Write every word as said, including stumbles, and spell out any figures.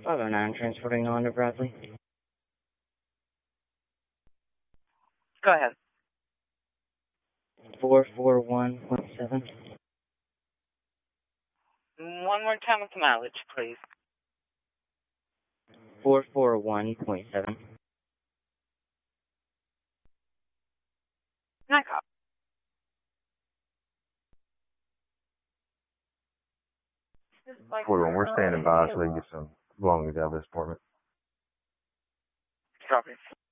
five oh nine, transporting on to Bradley. Go ahead. four four one point seven. One more time with the mileage, please. four four one point seven. Night cop. forty-one, we're standing by so they can get some belongings out of this apartment. Copy.